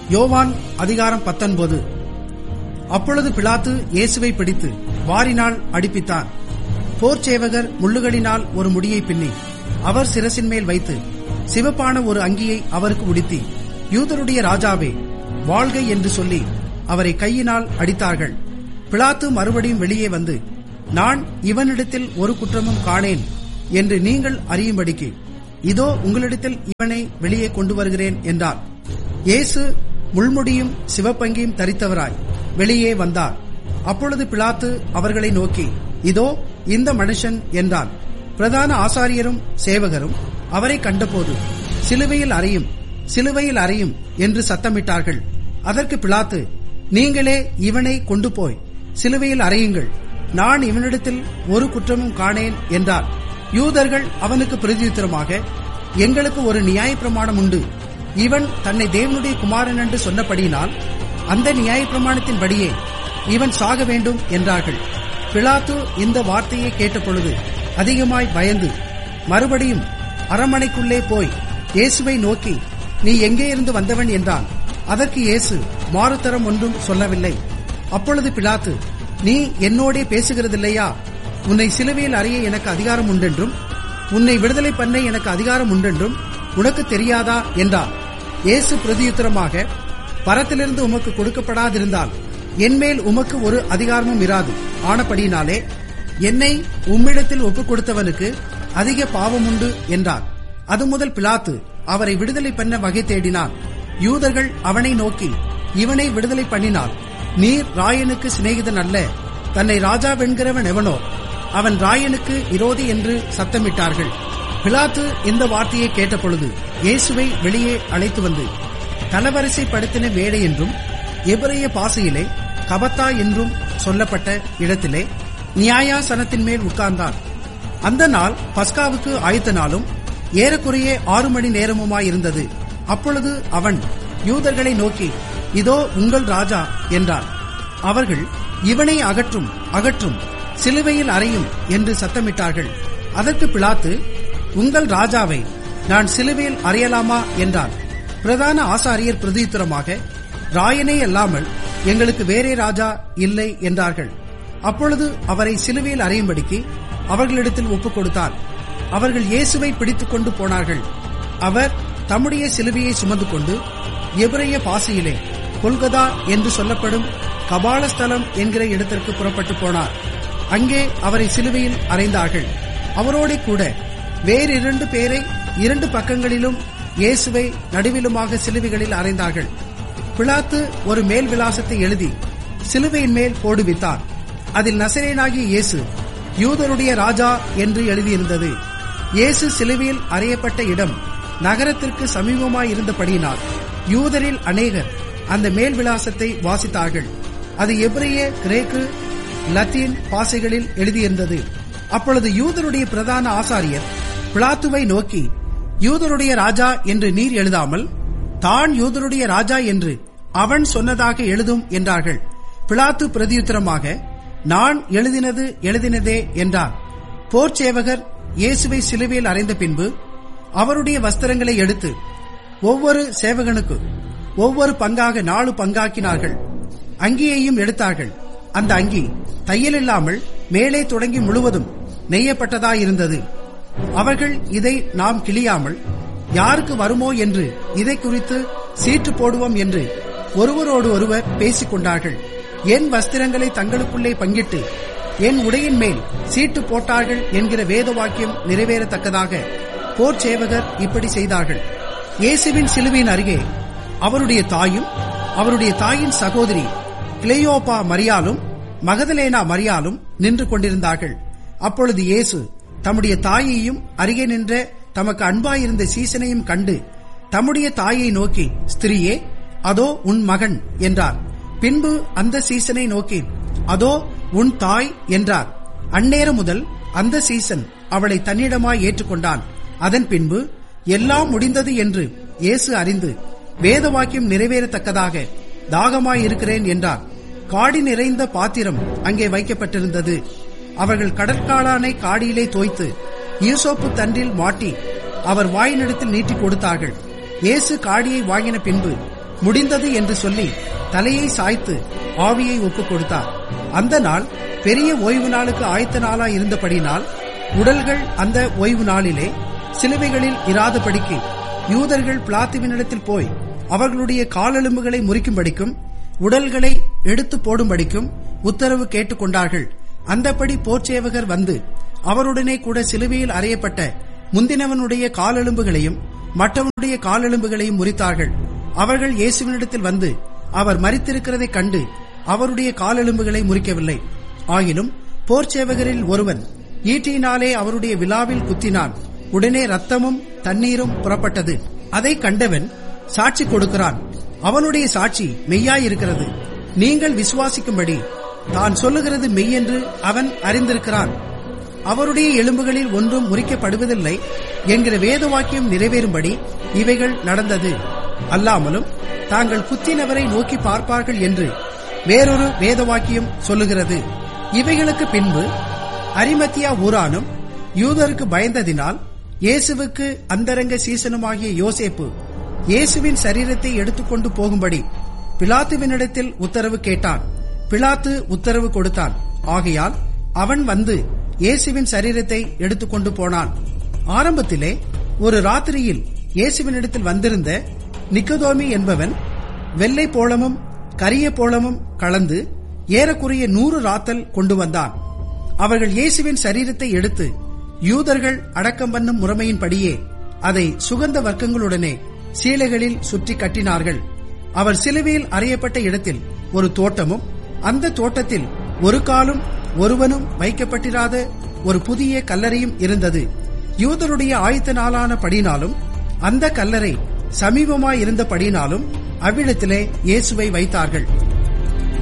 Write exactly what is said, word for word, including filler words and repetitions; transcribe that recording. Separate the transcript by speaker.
Speaker 1: யோவான் அதிகாரம் பத்தொன்பது. அப்பொழுது பிலாத்து இயேசுவை பிடித்து வாரினால் அடிப்பித்தார். போர்ச்சேவகர் முள்ளுகளினால் ஒரு முடியை பின்னி அவர் சிரசின் மேல் வைத்து சிவப்பான ஒரு அங்கியை அவருக்கு உடுத்தி, யூதருடைய ராஜாவே வாழ்க என்று சொல்லி அவரை கையினால் அடித்தார்கள். பிலாத்து மறுபடியும் வெளியே வந்து, நான் இவனிடத்தில் ஒரு குற்றமும் காணேன் என்று நீங்கள் அறியும்படிக்கு இதோ உங்களிடத்தில் இவனை வெளியே கொண்டு வருகிறேன் என்றார். இயேசு முள்முடியும் சிவப்பங்கியும் தரித்தவராய் வெளியே வந்தார். அப்பொழுது பிலாத்து அவர்களை நோக்கி, இதோ இந்த மனுஷன் என்றான். பிரதான ஆசாரியரும் சேவகரும் அவரை கண்டபோது, சிலுவையில் அறையும், சிலுவையில் அறையும் என்று சத்தமிட்டார்கள். அதற்கு பிலாத்து, நீங்களே இவனை கொண்டு போய் சிலுவையில் அறையுங்கள், நான் இவனிடத்தில் ஒரு குற்றமும் காணேன் என்றார். யூதர்கள் அவனுக்கு பிரதியுத்தரமாக, எங்களுக்கு ஒரு நியாயப்பிரமாணம் உண்டு, இவன் தன்னை தேவனுடைய குமாரன் என்று சொன்னபடியினால் அந்த நியாயப்பிரமாணத்தின்படியே இவன் சாக வேண்டும் என்றார்கள். பிலாத்து இந்த வார்த்தையை கேட்டபொழுது அதிகமாய் பயந்து மறுபடியும் அரண்மனைக்குள்ளே போய் இயேசுவை நோக்கி, நீ எங்கே இருந்து வந்தவன் என்றான். அதற்கு இயேசு மாறுதரம் ஒன்றும் சொல்லவில்லை. அப்பொழுது பிலாத்து, நீ என்னோடே பேசுகிறதில்லையா? உன்னை சிலுவையில் அறைய எனக்கு அதிகாரம் உண்டென்றும் உன்னை விடுதலை பண்ண எனக்கு அதிகாரம் உண்டென்றும் உனக்கு தெரியாதா என்றார். இயேசு பிரதியுத்தரமாக, பரத்திலிருந்து உமக்கு கொடுக்கப்படாதிருந்தால் என்மேல் உமக்கு ஒரு அதிகாரமும் இராது. ஆனபடியினாலே என்னை உம்மிடத்தில் ஒப்புக் கொடுத்தவனுக்கு அதிக பாவம் உண்டு என்றார். அது முதல் பிலாத்து அவரை விடுதலை பண்ண வகை தேடினான். யூதர்கள் அவனை நோக்கி, இவனை விடுதலை பண்ணினால் நீர் ராயனுக்கு சிநேகிதன் அல்ல, தன்னை ராஜாவென்கிறவன் எவனோ அவன் ராயனுக்கு விரோதி என்று சத்தமிட்டார்கள். பிலாத்து இந்த வார்த்தையை கேட்டபொழுது இயேசுவை வெளியே அழைத்து வந்து தலவரிசைப்படுத்தின மேடை என்றும் எபிரேய பாசையிலே கபத்தா என்றும் சொல்லப்பட்ட இடத்திலே நியாயாசனத்தின் மேல் உட்கார்ந்தார். அந்த நாள் பஸ்காவுக்கு ஆயத்த நாளும் ஏறக்குறைய ஆறு மணி நேரமுமாயிருந்தது. அப்பொழுது அவன் யூதர்களை நோக்கி, இதோ உங்கள் ராஜா என்றார். அவர்கள், இவனை அகற்றும் அகற்றும் சிலுவையில் அறையும் என்று சத்தமிட்டார்கள். அதற்கு பிலாத்து, உங்கள் ராஜாவை நான் சிலுவையில் அறையலாமா என்றார். பிரதான ஆசாரியர் பிரதியுத்தரமாக, ராயனே அல்லாமல் எங்களுக்கு வேறே ராஜா இல்லை என்றார்கள். அப்பொழுது அவரை சிலுவையில் அறையும்படிக்கு அவர்களிடத்தில் ஒப்புக் கொடுத்தார். அவர்கள் இயேசுவை பிடித்துக் கொண்டு போனார்கள். அவர் தம்முடைய சிலுவையை சுமந்து கொண்டு எபிரேய பாசையிலே கொல்கதா என்று சொல்லப்படும் கபாலஸ்தலம் என்கிற இடத்திற்கு புறப்பட்டு போனார். அங்கே அவரை சிலுவையில் அறைந்தார்கள். அவரோட கூட வேறு இரண்டு பேரை இரண்டு பக்கங்களிலும் இயேசுவை நடுவிலுமாக சிலுவைகளில் அறைந்தார்கள். பிலாத்து ஒரு மேல் விலாசத்தை எழுதி சிலுவையின் மேல் போடுவித்தார். அதில் நசரேயனாகிய இயேசு யூதருடைய ராஜா என்று எழுதியிருந்தது. இயேசு சிலுவையில் அறையப்பட்ட இடம் நகரத்திற்கு சமீபமாயிருந்தபடியினால் யூதரில் அநேகர் அந்த மேல் விலாசத்தை வாசித்தார்கள். அது எபிரேய, கிரேக்கு, லத்தீன் பாசைகளில் எழுதியிருந்தது. அப்பொழுது யூதருடைய பிரதான ஆசாரியர் பிலாத்துவை நோக்கி, யூதருடைய ராஜா என்று நீர் எழுதாமல் தான் யூதருடைய ராஜா என்று அவன் சொன்னதாக எழுதும் என்றார்கள். பிலாத்து பிரதியுத்தரமாக, நான் எழுதினது எழுதினதே என்றார். போர்ச்சேவகர் இயேசுவை சிலுவையில் அறைந்த பின்பு அவருடைய வஸ்திரங்களை எடுத்து ஒவ்வொரு சேவகனுக்கு ஒவ்வொரு பங்காக நாலு பங்காக்கினார்கள். அங்கியையும் எடுத்தார்கள். அந்த அங்கி தையலில்லாமல் மேலே தொடங்கி முழுவதும் நெய்யப்பட்டதாயிருந்தது. அவர்கள், இதை நாம் கிழியாமல் யாருக்கு வருமோ என்று இதை குறித்து சீட்டு போடுவோம் என்று ஒருவரோடு ஒருவர் பேசிக் கொண்டார்கள். என் வஸ்திரங்களை தங்களுக்குள்ளே பங்கிட்டு என் உடையின் மேல் சீட்டு போட்டார்கள் என்கிற வேத வாக்கியம் நிறைவேறத்தக்கதாக போர்ச்சேவகர் இப்படி செய்தார்கள். இயேசுவின் சிலுவையின் அருகே அவருடைய தாயும் அவருடைய தாயின் சகோதரி கிளேயோப்பா மரியாலும் மகதலேனா மரியாலும் நின்று கொண்டிருந்தார்கள். அப்பொழுது இயேசு தம்முடைய தாயையும் அருகே நின்ற தமக்கு அன்பாயிருந்த சீசனையும் கண்டு தம்முடைய தாயை நோக்கி, ஸ்திரியே, அதோ உன் மகன் என்றார். பின்பு அந்த சீசனை நோக்கி, அதோ உன் தாய் என்றார். அந்நேரம் முதல் அந்த சீசன் அவளை தன்னிடமாய் ஏற்றுக்கொண்டான். அதன் பின்பு எல்லாம் முடிந்தது என்று இயேசு அறிந்து வேத வாக்கியம் நிறைவேறத்தக்கதாக தாகமாயிருக்கிறேன் என்றார். காடி நிறைந்த பாத்திரம் அங்கே வைக்கப்பட்டிருந்தது. அவர்கள் கடற்காளானை காடியிலே தோய்த்து ஈசோப்பு தண்டில் மாட்டி அவர் வாயினிடத்தில் நீட்டி கொடுத்தார்கள். இயேசு காடியை வாங்கின பின்பு முடிந்தது என்று சொல்லி தலையை சாய்த்து ஆவியை ஒப்புக் கொடுத்தார். அந்த நாள் பெரிய ஓய்வு நாளுக்கு ஆயத்த நாளாய் இருந்தபடினால் உடல்கள் அந்த ஓய்வு நாளிலே சிலுவைகளில் இராதபடிக்கு யூதர்கள் பிலாத்துவினிடத்தில் போய் அவர்களுடைய காலெலும்புகளை முறிக்கும்படிக்கும் உடல்களை எடுத்து போடும்படிக்கும் உத்தரவு கேட்டுக் கொண்டார்கள். அந்தப்படி போர்ச்சேவகர் வந்து அவருடனே கூட சிலுவையில் அறையப்பட்ட முந்தினவனுடைய காலெலும்புகளையும் மற்றவனுடைய காலெலும்புகளையும் முறித்தார்கள். அவர்கள் இயேசுவினிடத்தில் வந்து அவர் மரித்திருக்கிறதைக் கண்டு அவருடைய காலெலும்புகளை முறிக்கவில்லை. ஆகிலும் போர்ச்சேவகரில் ஒருவன் ஈட்டியினாலே அவருடைய விலாவில் குத்தினான். உடனே ரத்தமும் தண்ணீரும் புறப்பட்டது. அதை கண்டவன் சாட்சி கொடுக்கிறான். அவனுடைய சாட்சி மெய்யாயிருக்கிறது. நீங்கள் விசுவாசிக்கும்படி தான் சொல்லுகிறது மெய்யென்று அவன் அறிந்திருக்கிறான். அவருடைய எலும்புகளில் ஒன்றும் முறிக்கப்படுவதில்லை என்கிற வேத வாக்கியம் நிறைவேறும்படி இவைகள் நடந்தது. அல்லாமலும் தாங்கள் குத்தினவரை நோக்கி பார்ப்பார்கள் என்று வேறொரு வேத வாக்கியம் சொல்லுகிறது. இவைகளுக்கு பின்பு அரிமத்தியா ஊரானும் யூதருக்கு பயந்ததினால் இயேசுவுக்கு அந்தரங்க சீசனுமாகிய யோசேப்பு இயேசுவின் சரீரத்தை எடுத்துக்கொண்டு போகும்படி பிலாத்துவினிடத்தில் உத்தரவு கேட்டான். பிலாத்து உத்தரவு கொடுத்தான். ஆகையால் அவன் வந்து இயேசுவின் சரீரத்தை எடுத்துக்கொண்டு போனான். ஆரம்பத்திலே ஒரு ராத்திரியில் இயேசுவினிடத்தில் வந்திருந்த நிக்கதோமி என்பவன் வெள்ளை போளமும் கரிய போளமும் கலந்து ஏறக்குறைய நூறு ராத்தல் கொண்டு வந்தான். அவர்கள் இயேசுவின் சரீரத்தை எடுத்து யூதர்கள் அடக்கம் பண்ணும் முறைமையின்படியே அதை சுகந்த வர்க்கங்களுடனே சீலைகளில் சுற்றி கட்டினார்கள். அவர் சிலுவையில் அறையப்பட்ட இடத்தில் ஒரு தோட்டமும் அந்த தோட்டத்தில் ஒரு காலும் ஒருவனும் வைக்கப்பட்டிராத ஒரு புதிய கல்லறையும் இருந்தது. யூதருடைய ஆயத்த நாளான படினாலும் அந்த கல்லறை சமீபமாயிருந்த படினாலும் அவ்விடத்திலே இயேசுவை வைத்தார்கள்.